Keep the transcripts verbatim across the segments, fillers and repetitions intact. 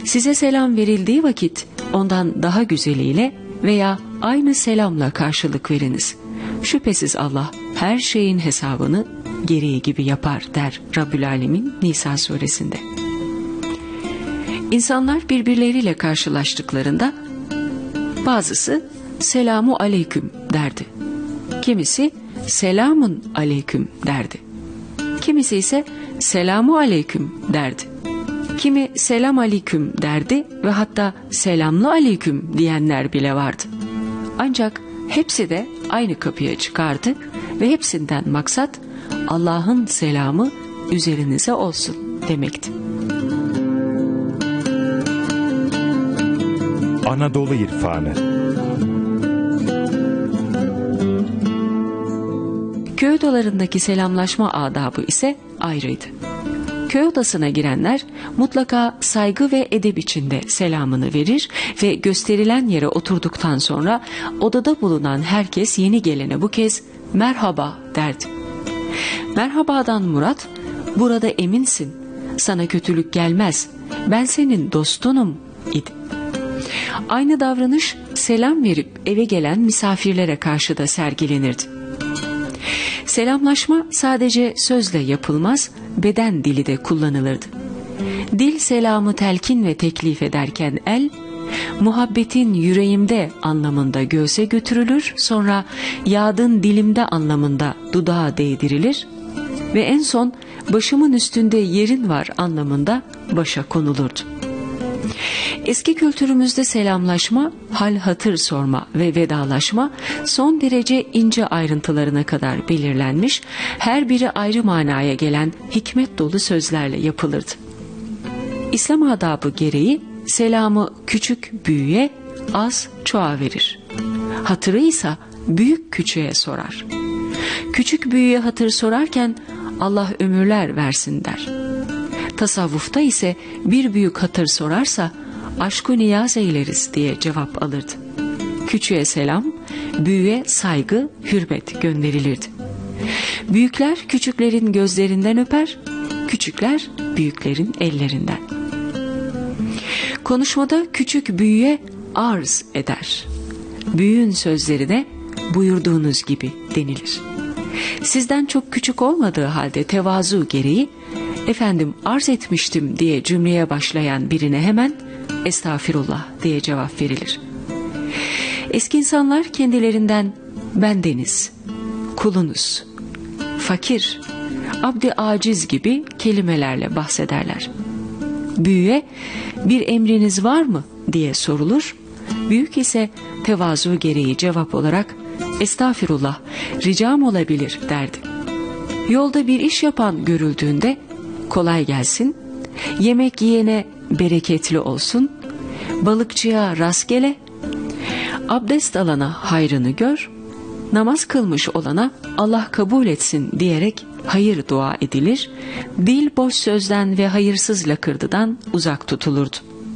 Size selam verildiği vakit ondan daha güzeliyle veya aynı selamla karşılık veriniz. Şüphesiz Allah her şeyin hesabını gereği gibi yapar der Rabbül Alemin Nisa suresinde. İnsanlar birbirleriyle karşılaştıklarında bazısı selamu aleyküm derdi. Kimisi selamun aleyküm derdi. Kimisi ise selamu aleyküm derdi. Kimi selam aleyküm derdi ve hatta selamlı aleyküm diyenler bile vardı. Ancak hepsi de aynı kapıya çıkardı ve hepsinden maksat Allah'ın selamı üzerinize olsun demekti. Anadolu İrfanı. Köy odalarındaki selamlaşma adabı ise ayrıydı. Köy odasına girenler mutlaka saygı ve edep içinde selamını verir ve gösterilen yere oturduktan sonra odada bulunan herkes yeni gelene bu kez merhaba derdi. Merhabadan murat, burada eminsin, sana kötülük gelmez, ben senin dostunum idi. Aynı davranış selam verip eve gelen misafirlere karşı da sergilenirdi. Selamlaşma sadece sözle yapılmaz, beden dili de kullanılırdı. Dil selamı telkin ve teklif ederken el, muhabbetin yüreğimde anlamında göğse götürülür, sonra yağdın dilimde anlamında dudağa değdirilir ve en son başımın üstünde yerin var anlamında başa konulurdu. Eski kültürümüzde selamlaşma, hal hatır sorma ve vedalaşma son derece ince ayrıntılarına kadar belirlenmiş, her biri ayrı manaya gelen hikmet dolu sözlerle yapılırdı. İslam adabı gereği selamı küçük büyüğe, az çoğa verir. Hatırı ise büyük küçüğe sorar. Küçük büyüğe hatır sorarken Allah ömürler versin der. Tasavvufta ise bir büyük hatır sorarsa aşk-ı niyaz eyleriz diye cevap alırdı. Küçüğe selam, büyüğe saygı, hürmet gönderilirdi. Büyükler küçüklerin gözlerinden öper, küçükler büyüklerin ellerinden. Konuşmada küçük büyüğe arz eder. Büyüğün sözleri de buyurduğunuz gibi denilir. Sizden çok küçük olmadığı halde tevazu gereği efendim arz etmiştim diye cümleye başlayan birine hemen estağfirullah diye cevap verilir. Eski insanlar kendilerinden bendeniz, kulunuz, fakir, abd-i aciz gibi kelimelerle bahsederler. Büyüğe bir emriniz var mı diye sorulur. Büyük ise tevazu gereği cevap olarak estağfirullah, ricam olabilir derdi. Yolda bir iş yapan görüldüğünde kolay gelsin, yemek yiyene bereketli olsun, balıkçıya rastgele, abdest alana hayrını gör, namaz kılmış olana Allah kabul etsin diyerek hayır dua edilir, dil boş sözden ve hayırsız lakırdıdan uzak tutulurdu.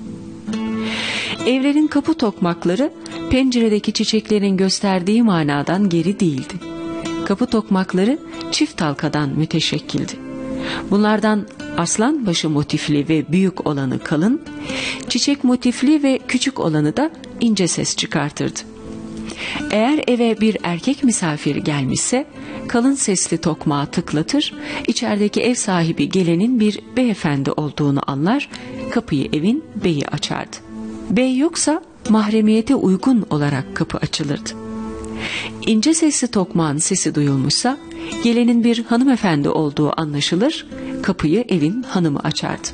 Evlerin kapı tokmakları penceredeki çiçeklerin gösterdiği manadan geri değildi. Kapı tokmakları çift halkadan müteşekkildi. Bunlardan aslanbaşı motifli ve büyük olanı kalın, çiçek motifli ve küçük olanı da ince ses çıkartırdı. Eğer eve bir erkek misafir gelmişse kalın sesli tokmağı tıklatır, içerideki ev sahibi gelenin bir beyefendi olduğunu anlar, kapıyı evin beyi açardı. Bey yoksa mahremiyete uygun olarak kapı açılırdı. İnce sesli tokmağın sesi duyulmuşsa gelenin bir hanımefendi olduğu anlaşılır, kapıyı evin hanımı açardı.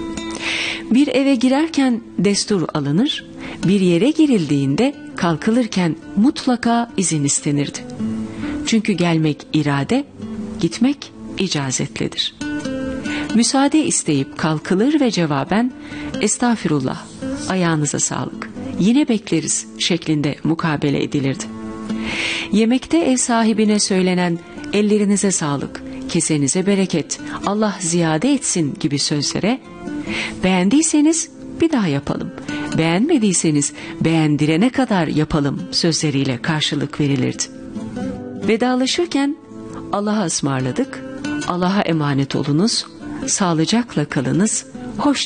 Bir eve girerken destur alınır, bir yere girildiğinde kalkılırken mutlaka izin istenirdi. Çünkü gelmek irade, gitmek icazetlidir. Müsaade isteyip kalkılır ve cevaben estağfirullah, ayağınıza sağlık, yine bekleriz şeklinde mukabele edilirdi. Yemekte ev sahibine söylenen ellerinize sağlık, kesenize bereket, Allah ziyade etsin gibi sözlere beğendiyseniz bir daha yapalım, beğenmediyseniz beğendirene kadar yapalım sözleriyle karşılık verilirdi. Vedalaşırken Allah'a ısmarladık, Allah'a emanet olunuz, sağlıcakla kalınız, hoş